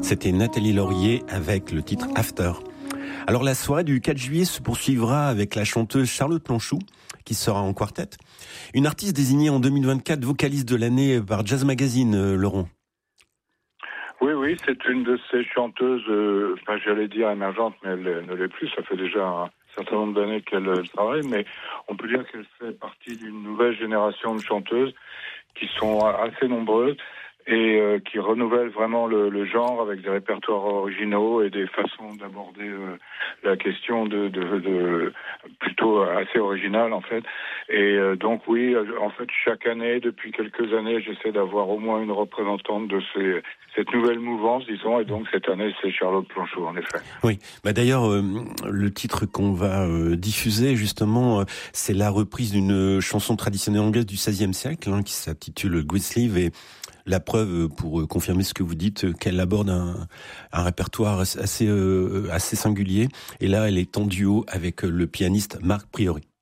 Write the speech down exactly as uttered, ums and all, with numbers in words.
C'était Nathalie Laurier avec le titre After. Alors la soirée du quatre juillet se poursuivra avec la chanteuse Charlotte Planchou, qui sera en quartet. Une artiste désignée en deux mille vingt-quatre vocaliste de l'année par Jazz Magazine, euh, Laurent. Oui, oui, c'est une de ces chanteuses, euh, enfin, j'allais dire émergente, mais elle ne l'est plus. Ça fait déjà un certain nombre d'années qu'elle travaille, mais on peut dire qu'elle fait partie d'une nouvelle génération de chanteuses qui sont assez nombreuses et euh, qui renouvellent vraiment le, le genre avec des répertoires originaux et des façons d'aborder euh, la question de, de, de plutôt assez originales en fait. Et euh, donc oui, en fait chaque année, depuis quelques années, j'essaie d'avoir au moins une représentante de ces, cette nouvelle mouvance, disons, et donc cette année c'est Charlotte Planchou en effet. Oui, bah d'ailleurs euh, le titre qu'on va euh, diffuser justement, euh, c'est la reprise d'une chanson traditionnelle anglaise du seizième siècle hein, qui s'intitule Greensleeve et la preuve, pour confirmer ce que vous dites, qu'elle aborde un, un répertoire assez, euh, assez singulier. Et là, elle est en duo avec le pianiste Marc Priori.